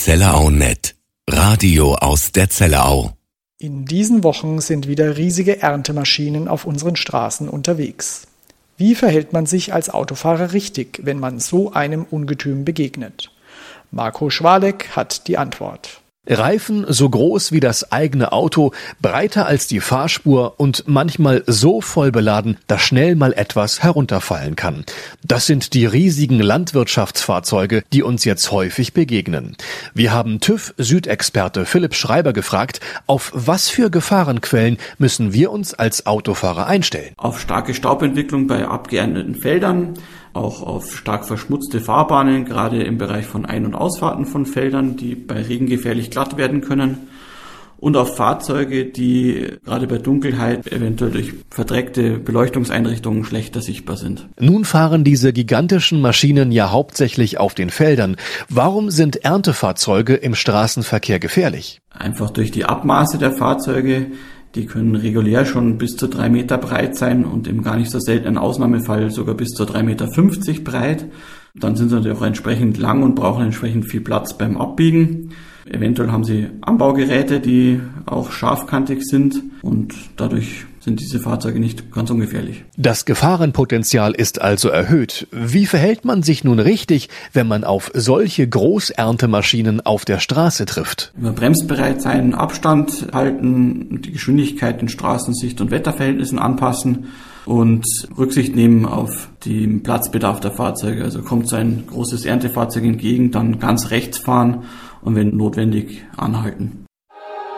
ZellerauNet. Radio aus der Zellerau. In diesen Wochen sind wieder riesige Erntemaschinen auf unseren Straßen unterwegs. Wie verhält man sich als Autofahrer richtig, wenn man so einem Ungetüm begegnet? Marco Schwalek hat die Antwort. Reifen so groß wie das eigene Auto, breiter als die Fahrspur und manchmal so voll beladen, dass schnell mal etwas herunterfallen kann. Das sind die riesigen Landwirtschaftsfahrzeuge, die uns jetzt häufig begegnen. Wir haben TÜV-Südexperte Philipp Schreiber gefragt, auf was für Gefahrenquellen müssen wir uns als Autofahrer einstellen? Auf starke Staubentwicklung bei abgeernteten Feldern, auch auf stark verschmutzte Fahrbahnen, gerade im Bereich von Ein- und Ausfahrten von Feldern, die bei Regen gefährlich glatt werden können. Und auf Fahrzeuge, die gerade bei Dunkelheit eventuell durch verdreckte Beleuchtungseinrichtungen schlechter sichtbar sind. Nun fahren diese gigantischen Maschinen ja hauptsächlich auf den Feldern. Warum sind Erntefahrzeuge im Straßenverkehr gefährlich? Einfach durch die Abmaße der Fahrzeuge. Die können regulär schon bis zu 3 Meter breit sein und im gar nicht so seltenen Ausnahmefall sogar bis zu 3,50 Meter breit. Dann sind sie natürlich auch entsprechend lang und brauchen entsprechend viel Platz beim Abbiegen. Eventuell haben sie Anbaugeräte, die auch scharfkantig sind und dadurch sind diese Fahrzeuge nicht ganz ungefährlich. Das Gefahrenpotenzial ist also erhöht. Wie verhält man sich nun richtig, wenn man auf solche Großerntemaschinen auf der Straße trifft? Immer bremsbereit sein, Abstand halten, die Geschwindigkeit den Straßensicht- und Wetterverhältnissen anpassen und Rücksicht nehmen auf den Platzbedarf der Fahrzeuge. Also kommt so ein großes Erntefahrzeug entgegen, dann ganz rechts fahren und wenn notwendig anhalten.